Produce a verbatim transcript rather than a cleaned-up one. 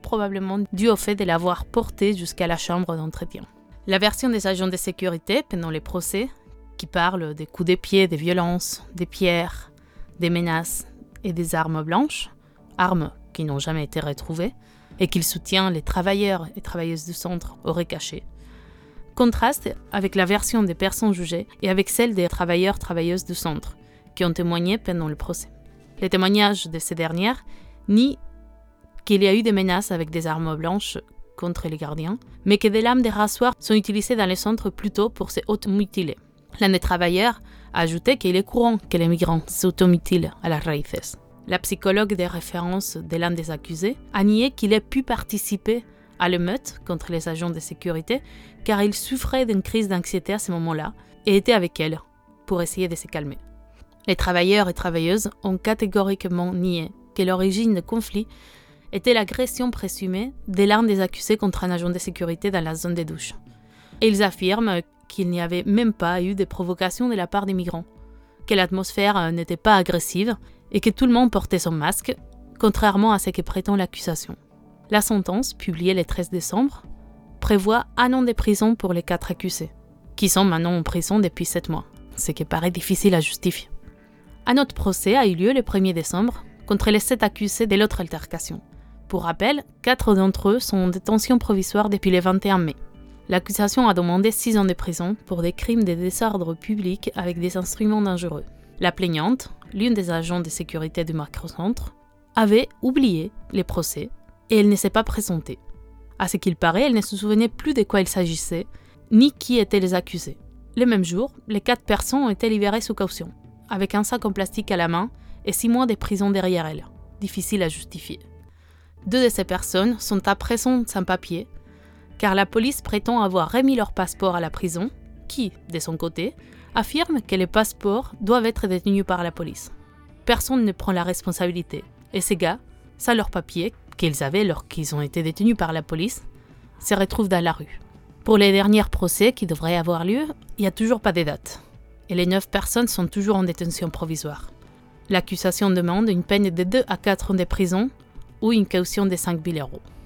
probablement dû au fait de l'avoir porté jusqu'à la chambre d'entretien. La version des agents de sécurité pendant les procès, qui parle des coups de pied, des violences, des pierres, des menaces et des armes blanches, armes qui n'ont jamais été retrouvées, et qu'il soutient les travailleurs et travailleuses du centre auraient cachées, contraste avec la version des personnes jugées et avec celle des travailleurs et travailleuses du centre, qui ont témoigné pendant le procès. Les témoignages de ces dernières nient qu'il y a eu des menaces avec des armes blanches contre les gardiens, mais que des lames de rasoir sont utilisées dans les centres plutôt pour se automutiler. L'un des travailleurs a ajouté qu'il est courant que les migrants s'automutilent à las raíces. La psychologue de référence de l'un des accusés a nié qu'il ait pu participer à l'émeute contre les agents de sécurité car il souffrait d'une crise d'anxiété à ce moment-là et était avec elle pour essayer de se calmer. Les travailleurs et travailleuses ont catégoriquement nié que l'origine du conflit était l'agression présumée de l'un des accusés contre un agent de sécurité dans la zone des douches. Et ils affirment qu'il n'y avait même pas eu de provocation de la part des migrants, que l'atmosphère n'était pas agressive et que tout le monde portait son masque, contrairement à ce que prétend l'accusation. La sentence, publiée le treize décembre, prévoit un an de prison pour les quatre accusés, qui sont maintenant en prison depuis sept mois, ce qui paraît difficile à justifier. Un autre procès a eu lieu le premier décembre contre les sept accusés de l'autre altercation. Pour rappel, quatre d'entre eux sont en détention provisoire depuis le vingt et un mai. L'accusation a demandé six ans de prison pour des crimes de désordre public avec des instruments dangereux. La plaignante, l'une des agents de sécurité du macrocentre, avait oublié les procès et elle ne s'est pas présentée. À ce qu'il paraît, elle ne se souvenait plus de quoi il s'agissait, ni qui étaient les accusés. Le même jour, les quatre personnes ont été libérées sous caution, avec un sac en plastique à la main et six mois de prison derrière elles. Difficile à justifier. Deux de ces personnes sont à présent sans papier, car la police prétend avoir remis leur passeport à la prison, qui, de son côté, affirme que les passeports doivent être détenus par la police. Personne ne prend la responsabilité, et ces gars, sans leurs papiers qu'ils avaient lorsqu'ils ont été détenus par la police, se retrouvent dans la rue. Pour les derniers procès qui devraient avoir lieu, il n'y a toujours pas de date, et les neuf personnes sont toujours en détention provisoire. L'accusation demande une peine de deux à quatre ans de prison ou une caution de cinq mille euros.